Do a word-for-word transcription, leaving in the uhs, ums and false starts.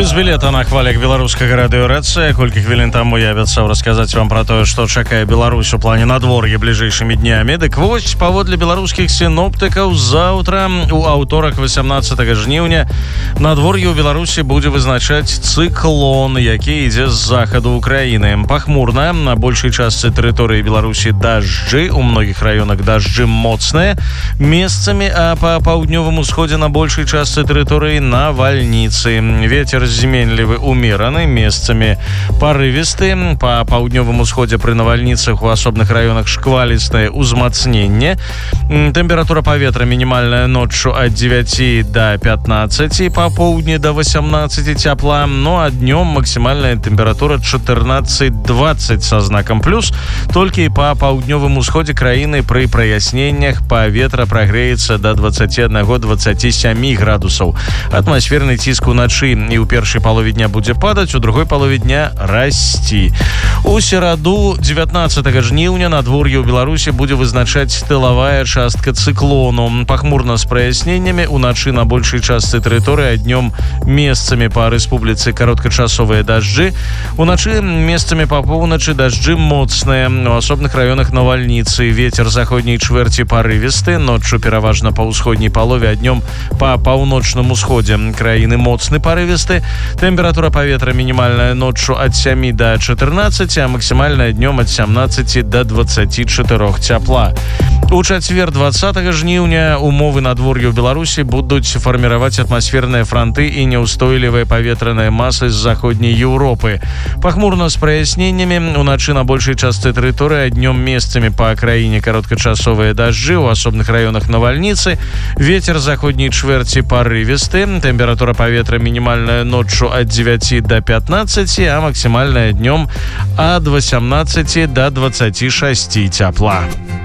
Без білета на хвалях беларускага радыёрэцыя. Колькі хвілін таму я абяцаў расказаць вам пра тое, што чакае Беларусь у плане надвор'я бліжэйшымі днямі. Дык вось, паводле беларускіх сіноптыкаў, заўтра у аўторак васямнаццатага жніўня надвор'е ў Беларусі будзе вызначаць цыклон, які ідзе з захаду ўкраіны. Пахмурна, на большай частцы тэрыторыі Беларусі дажджы, у многіх раёнах дажджы моцныя месцамі, а па паўднёвым усходзе на большай частцы тэрыторыі навальніцы. Ветер зменлівы умераны, месцамі парывісты. Па паўднёвым усходзе пры навальніцах у асобных раёнах шквалістае ўзмацненне. Тэмпература паветра мінімальная ноччу ад дзевяці да пятнаццаці, па поўдні да васямнаццаці цяпла, ну а днём максімальная тэмпература чатырнаццаць дваццаць са знакам плюс. Толькі па паўднёвым усходзе краіны пры праясненнях паветра прагрэецца да дваццаці аднаго - дваццаці сямі градусаў. Атмасферны ціск уначы і ў першай палове дня будзе падаць, у другой палове дня расці. У сераду дзевятнаццатага жніўня надвор'е ў Беларусі будзе вызначаць тылавая частка цыклону. Пахмурна з праясненнямі, уначы на большай частцы тэрыторыі, а днём месцамі па рэспубліцы кароткачасовыя дажджы. Уначы месцамі па поўначы дажджы моцныя. У асобных раёнах навальніцы. Вецер заходняй чвэрці парывісты, ноччу пераважна па ўсходняй палове, а днём па паўночным усходзе краіны моцны парывісты. Тэмпература паветра мінімальная ноччу ад сямі да чатырнаццаці, а максімальная днём ад сямнаццаці да дваццаці чатырох цяпла. У чацвер дваццатага жніўня умовы надвор'я ў Беларусі будуць фарміраваць атмасферныя франты і няўстойлівыя паветраныя масы з заходняй Еўропы. Пахмурна з праясненнямі, уначы на большай частцы тэрыторыі, а днём месцамі па краіне кароткачасовыя дажджы, у асобных раёнах навальніцы. Вецер заходняй чвэрці парывісты. Тэмпература паветра мінімальная ноччу ад дзевяці да пятнаццаці, а максімальная днём ад васямнаццаці да дваццаці шасці цяпла.